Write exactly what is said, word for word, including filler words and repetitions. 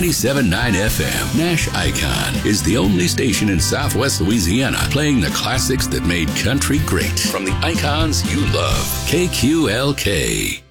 ninety-seven point nine F M, Nash Icon is the only station in Southwest Louisiana playing the classics that made country great from the icons you love. K Q L K.